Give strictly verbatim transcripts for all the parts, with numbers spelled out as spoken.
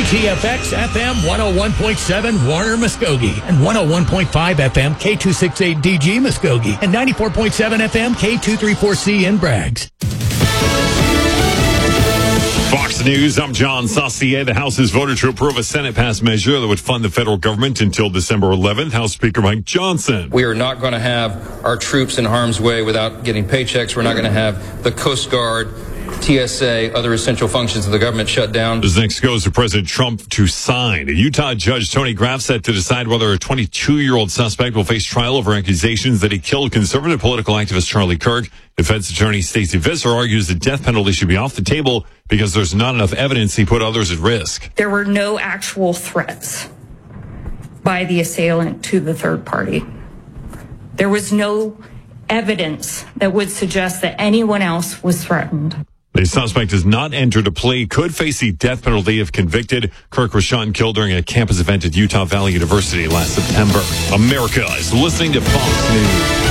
K T F X F M one oh one point seven Warner Muskogee and one oh one point five F M K two sixty-eight D G Muskogee and ninety-four point seven F M K two thirty-four C in Braggs. Fox News, I'm John Saucier. The House has voted to approve a Senate-passed measure that would fund the federal government until December eleventh. House Speaker Mike Johnson. We are not going to have our troops in harm's way without getting paychecks. We're not going to have the Coast Guard, T S A, other essential functions of the government shut down. This next goes to President Trump to sign. A Utah judge, Tony Graff, set to decide whether a twenty-two-year-old suspect will face trial over accusations that he killed conservative political activist Charlie Kirk. Defense attorney Stacey Visser argues the death penalty should be off the table because there's not enough evidence he put others at risk. There were no actual threats by the assailant to the third party. There was no evidence that would suggest that anyone else was threatened. The suspect has not entered a plea, could face the death penalty if convicted. Kirk was shot and killed during a campus event at Utah Valley University last September. America is listening to Fox News.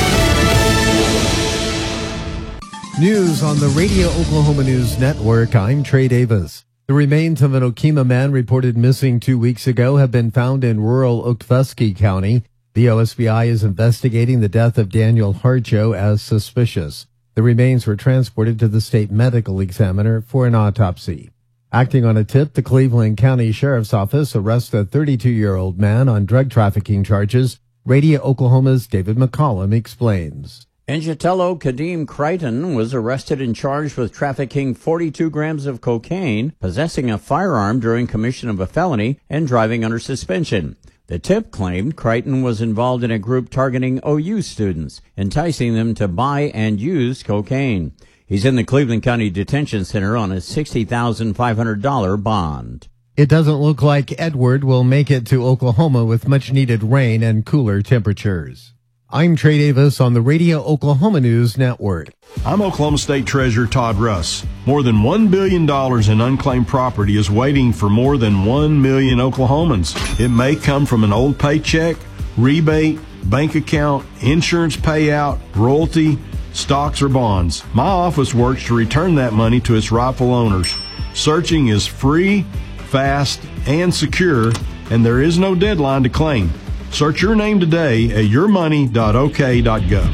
News on the Radio Oklahoma News Network. I'm Trey Davis. The remains of an Okemah man reported missing two weeks ago have been found in rural Okfuskee County. The O S B I is investigating the death of Daniel Harjo as suspicious. The remains were transported to the state medical examiner for an autopsy. Acting on a tip, the Cleveland County Sheriff's Office arrested a thirty-two-year-old man on drug trafficking charges. Radio Oklahoma's David McCollum explains. Angelo Kadeem Crichton was arrested and charged with trafficking forty-two grams of cocaine, possessing a firearm during commission of a felony, and driving under suspension. The tip claimed Crichton was involved in a group targeting O U students, enticing them to buy and use cocaine. He's in the Cleveland County Detention Center on a sixty thousand five hundred dollars bond. It doesn't look like Edward will make it to Oklahoma with much-needed rain and cooler temperatures. I'm Trey Davis on the Radio Oklahoma News Network. I'm Oklahoma State Treasurer Todd Russ. More than one billion dollars in unclaimed property is waiting for more than one million Oklahomans. It may come from an old paycheck, rebate, bank account, insurance payout, royalty, stocks, or bonds. My office works to return that money to its rightful owners. Searching is free, fast, and secure, and there is no deadline to claim. Search your name today at your money dot o k dot gov.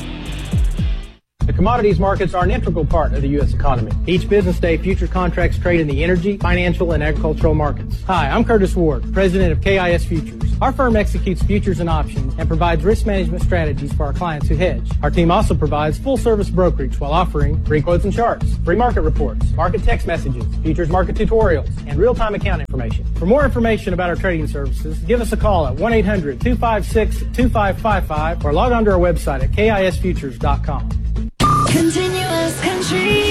The commodities markets are an integral part of the U S economy. Each business day, future contracts trade in the energy, financial, and agricultural markets. Hi, I'm Curtis Ward, president of K I S Futures. Our firm executes futures and options and provides risk management strategies for our clients who hedge. Our team also provides full-service brokerage while offering free quotes and charts, free market reports, market text messages, futures market tutorials, and real-time account information. For more information about our trading services, give us a call at one eight hundred two five six two five five five or log on to our website at K I S futures dot com. Continuous country.